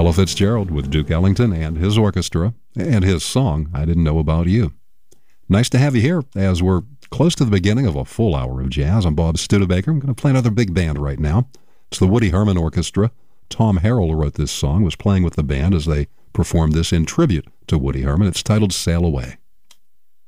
Ella Fitzgerald with Duke Ellington and his orchestra, and his song, I Didn't Know About You. Nice to have you here as we're close to the beginning of a full hour of jazz. I'm Bob Studebaker. I'm going to play another big band right now. It's the Woody Herman Orchestra. Tom Harrell wrote this song, was playing with the band as they performed this in tribute to Woody Herman. It's titled Sail Away.